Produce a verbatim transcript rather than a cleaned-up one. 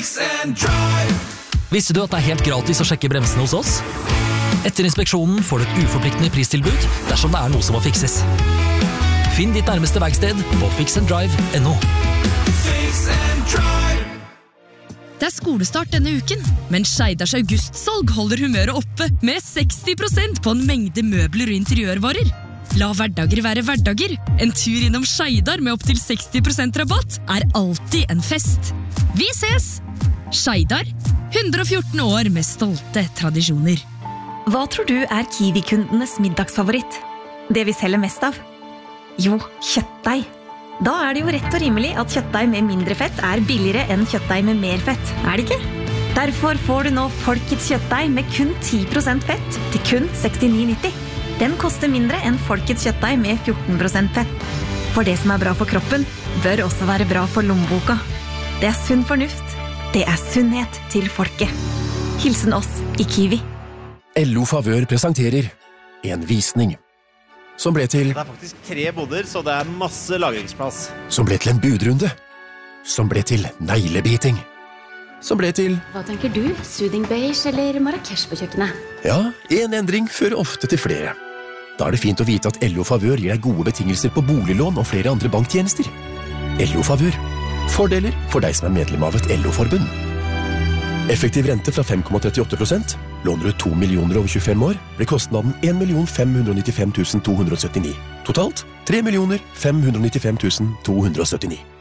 Fix and drive. Visste du at det er helt gratis å sjekke bremsene hos oss? Etter inspeksjonen får du et uforpliktende pristilbud dersom det er noe som må fikses. Finn ditt nærmeste verksted på fix and drive punktum no. Fix and drive. Det er skolestart denne uken, men Skeidars augustsalg holder humøret oppe med seksti prosent på en mengde møbler og interiørvarer. La hverdager være hverdager. En tur innom Skeidar med opp til seksti prosent rabatt er alltid en fest. Vi ses! Skeidar, hundre og fjorten år med stolte tradisjoner. Hva tror du er Kiwi-kundenes middagsfavoritt? Det vi selger mest av? Jo, kjøttdeig. Da er det jo rett og rimelig at kjøttdeig med mindre fett er billigere enn kjøttdeig med mer fett, er det ikke? Derfor får du nå Folkets kjøttdeig med kun ti prosent fett til kun sekstini nitti. Den koster mindre enn Folkets kjøttdeig med fjorten prosent fett. For det som er bra for kroppen, bør også være bra for lommeboka. Det er sunn fornuft. Det er sunnhet til folket. Hilsen oss i Kiwi. L O Favør presenterer en visning. Som ble til Det er faktisk tre boder, så det er masse lagringsplass. Som ble til en budrunde. Som ble til neglebiting. Som ble til Hva tenker du? Soothing beige eller Marrakesh på kjøkkenet? Ja, en endring fører ofte til flere. Da er det fint å vite at L O Favør gir deg gode betingelser på boliglån og flere andre banktjenester. L O Favør. Fordeler for deg som er medlem av et L O-forbund. Effektiv rente fra fem komma trettiåtte prosent. Låner du to millioner over tjuefem år, blir kostnaden en million fem hundre nittifem tusen to hundre syttini. Totalt tre millioner fem hundre nittifem tusen to hundre syttini.